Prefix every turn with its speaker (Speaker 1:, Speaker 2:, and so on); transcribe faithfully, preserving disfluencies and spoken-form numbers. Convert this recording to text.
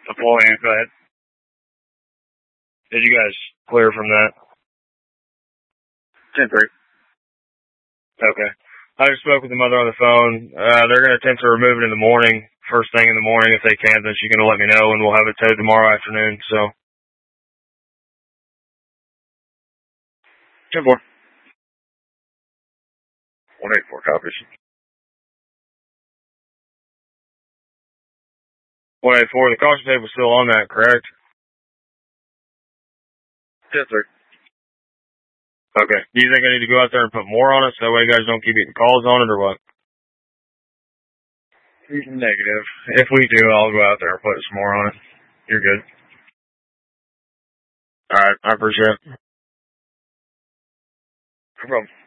Speaker 1: Deploying, go ahead. Did you guys clear from that? ten three. Okay. I just spoke with the mother on the phone. Uh, they're going to attempt to remove it in the morning, first thing in the morning. If they can, then she's going to let me know, and we'll have it towed tomorrow afternoon, so. ten four. one eight four copies. one eight four, the caution tape was still on that, correct? ten three. Okay. Do you think I need to go out there and put more on it so that way you guys don't keep getting calls on it or what? Negative. If we do, I'll go out there and put some more on it. You're good. Alright, I appreciate it. No problem.